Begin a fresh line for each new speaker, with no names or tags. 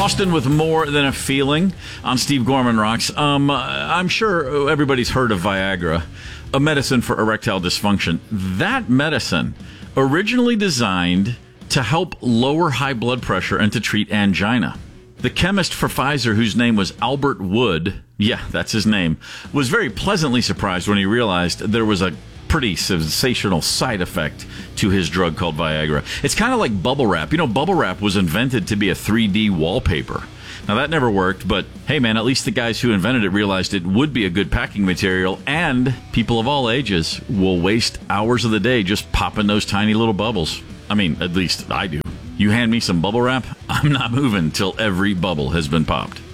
Austin with More Than a Feeling on Steve Gorman Rocks. I'm sure everybody's heard of Viagra, a medicine for erectile dysfunction. That medicine, originally designed to help lower high blood pressure and to treat angina. The chemist for Pfizer, whose name was Albert Wood, yeah, that's his name, was very pleasantly surprised when he realized there was a pretty sensational side effect to his drug called Viagra. It's kind of like bubble wrap. You know, bubble wrap was invented to be a 3D wallpaper. Now, that never worked, but hey, man, at least the guys who invented it realized it would be a good packing material, and people of all ages will waste hours of the day just popping those tiny little bubbles. I mean, at least I do. You hand me some bubble wrap, I'm not moving till every bubble has been popped.